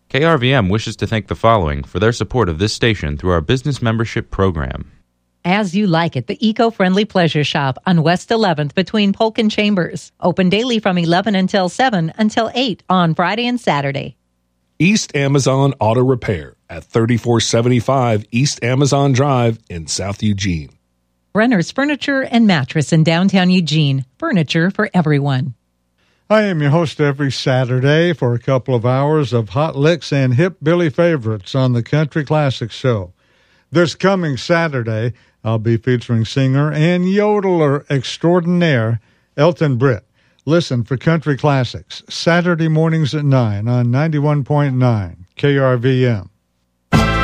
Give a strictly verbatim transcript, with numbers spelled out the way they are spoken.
K R V M wishes to thank the following for their support of this station through our business membership program. As You Like It, the eco-friendly pleasure shop on West eleventh between Polk and Chambers. Open daily from eleven until seven until eight on Friday and Saturday. East Amazon Auto Repair at thirty-four seventy-five East Amazon Drive in South Eugene. Brenner's Furniture and Mattress in downtown Eugene. Furniture for everyone. I am your host every Saturday for a couple of hours of hot licks and hip Billy favorites on the Country Classics Show. This coming Saturday, I'll be featuring singer and yodeler extraordinaire Elton Britt. Listen for Country Classics, Saturday mornings at nine on ninety-one point nine K R V M.